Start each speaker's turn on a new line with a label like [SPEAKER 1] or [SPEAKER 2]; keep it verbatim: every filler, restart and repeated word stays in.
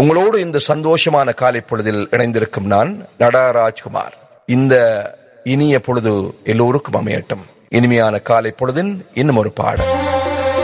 [SPEAKER 1] உங்களோடு இந்த சந்தோஷமான காலை பொழுதில் இணைந்திருக்கும் நான் நடா ராஜ்குமார். இந்த இனிய பொழுது எல்லோருக்கும் அமையட்டும். இனிமையான காலை பொழுதின் இன்னும் ஒரு பாடல்.